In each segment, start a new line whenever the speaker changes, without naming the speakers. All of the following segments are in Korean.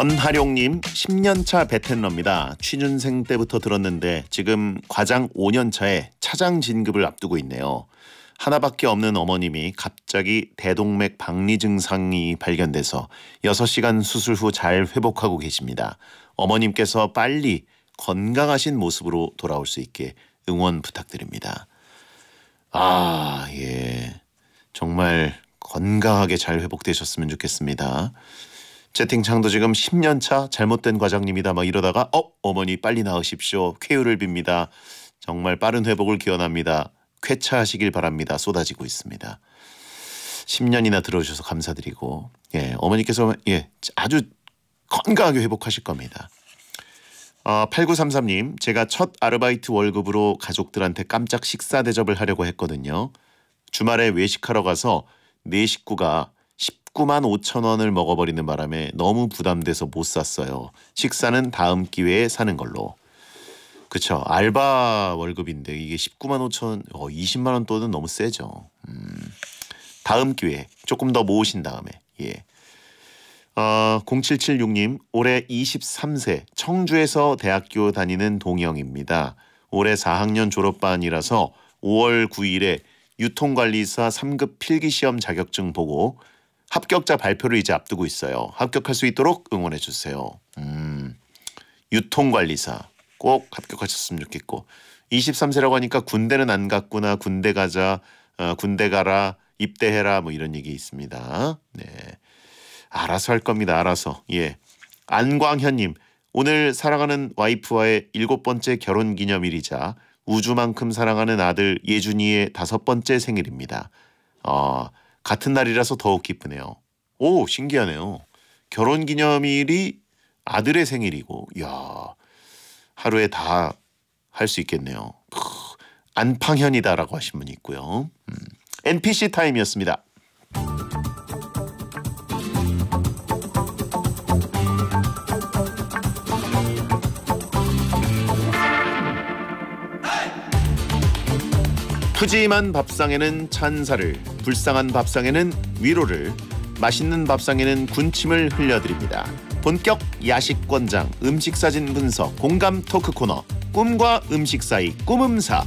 전하룡님 10년차 베테너입니다. 취준생 때부터 들었는데 지금 과장 5년차에 차장 진급을 앞두고 있네요. 하나밖에 없는 어머님이 갑자기 대동맥 박리 증상이 발견돼서 6시간 수술 후 잘 회복하고 계십니다. 어머님께서 빨리 건강하신 모습으로 돌아올 수 있게 응원 부탁드립니다. 예. 정말 건강하게 잘 회복되셨으면 좋겠습니다. 채팅창도 지금 10년차 잘못된 과장님이다 막 이러다가 어머니 빨리 나으십시오. 쾌유를 빕니다. 정말 빠른 회복을 기원합니다. 쾌차하시길 바랍니다. 쏟아지고 있습니다. 10년이나 들어주셔서 감사드리고 어머니께서 아주 건강하게 회복하실 겁니다. 8933님 제가 첫 아르바이트 월급으로 가족들한테 깜짝 식사 대접을 하려고 했거든요. 주말에 외식하러 가서 네 식구가 19만 5천 원을 먹어버리는 바람에 너무 부담돼서 못 샀어요. 식사는 다음 기회에 사는 걸로. 그쵸. 알바 월급인데 이게 19만 5천 원, 20만 원 또는 너무 세죠. 다음 기회에 조금 더 모으신 다음에. 0776님 올해 23세 청주에서 대학교 다니는 동영입니다. 올해 4학년 졸업반이라서 5월 9일에 유통관리사 3급 필기시험 자격증 보고 합격자 발표를 이제 앞두고 있어요. 합격할 수 있도록 응원해 주세요. 유통관리사 꼭 합격하셨으면 좋겠고 23세라고 하니까 군대는 안 갔구나. 군대 가자. 군대 가라. 입대해라. 뭐 이런 얘기 있습니다. 네, 알아서 할 겁니다. 알아서. 안광현님 오늘 사랑하는 와이프와의 7번째 결혼기념일이자 우주만큼 사랑하는 아들 예준이의 5번째 생일입니다. 같은 날이라서 더욱 기쁘네요. 오, 신기하네요. 결혼기념일이 아들의 생일이고, 하루에 다 할 수 있겠네요. 안팡현이다라고 하신 분이 있고요. NPC 타임이었습니다. 푸짐한 밥상에는 찬사를, 불쌍한 밥상에는 위로를, 맛있는 밥상에는 군침을 흘려드립니다. 본격 야식권장 음식사진 분석 공감 토크 코너 꿈과 음식 사이 꿈음사.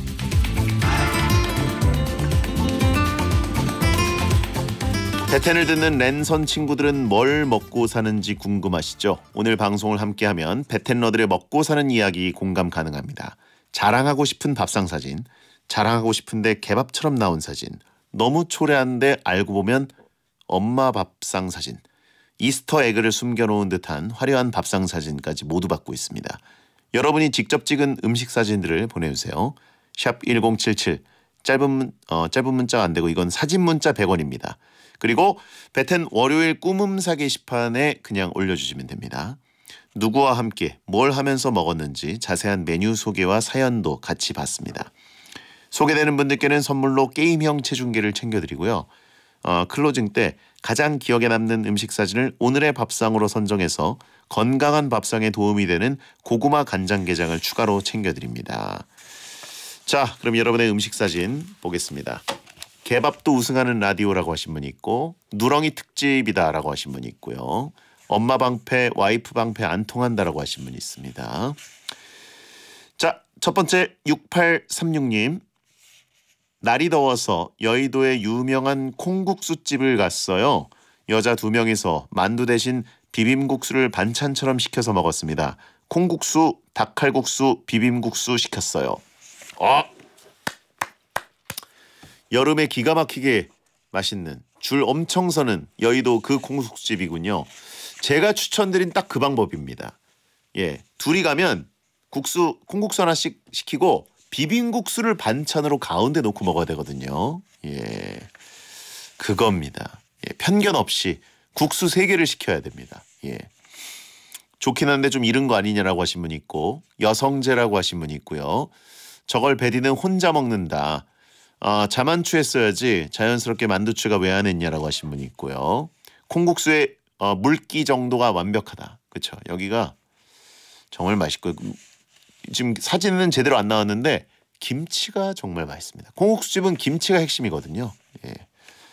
베텐을 듣는 랜선 친구들은 뭘 먹고 사는지 궁금하시죠? 오늘 방송을 함께하면 베텐러들의 먹고 사는 이야기 공감 가능합니다. 자랑하고 싶은 밥상 사진, 자랑하고 싶은데 개밥처럼 나온 사진, 너무 초라한데 알고 보면 엄마 밥상 사진, 이스터 에그를 숨겨놓은 듯한 화려한 밥상 사진까지 모두 받고 있습니다. 여러분이 직접 찍은 음식 사진들을 보내주세요. 샵 1077 짧은 문자 안 되고 이건 사진 문자 100원입니다. 그리고 베텐 월요일 꿈음사 게시판에 그냥 올려주시면 됩니다. 누구와 함께 뭘 하면서 먹었는지 자세한 메뉴 소개와 사연도 같이 받습니다. 소개되는 분들께는 선물로 게임형 체중계를 챙겨드리고요. 클로징 때 가장 기억에 남는 음식 사진을 오늘의 밥상으로 선정해서 건강한 밥상에 도움이 되는 고구마 간장게장을 추가로 챙겨드립니다. 자, 그럼 여러분의 음식 사진 보겠습니다. 개밥도 우승하는 라디오라고 하신 분이 있고 누렁이 특집이다라고 하신 분이 있고요. 엄마 방패, 와이프 방패 안 통한다라고 하신 분이 있습니다. 자, 첫 번째 6836님. 날이 더워서 여의도의 유명한 콩국수집을 갔어요. 여자 2명이서 만두 대신 비빔국수를 반찬처럼 시켜서 먹었습니다. 콩국수, 닭칼국수, 비빔국수 시켰어요. 여름에 기가 막히게 맛있는 줄 엄청 서는 여의도 그 콩국수집이군요. 제가 추천드린 딱 그 방법입니다. 둘이 가면 콩국수 하나씩 시키고 비빔국수를 반찬으로 가운데 놓고 먹어야 되거든요. 그겁니다. 편견 없이 국수 3개를 시켜야 됩니다. 좋긴 한데 좀 이른 거 아니냐라고 하신 분이 있고 여성재라고 하신 분이 있고요. 저걸 베디는 혼자 먹는다. 자만추했어야지 자연스럽게 만두추가 왜 안 했냐라고 하신 분이 있고요. 콩국수의 물기 정도가 완벽하다. 그렇죠. 여기가 정말 맛있고요. 지금 사진은 제대로 안 나왔는데 김치가 정말 맛있습니다. 콩국수집은 김치가 핵심이거든요.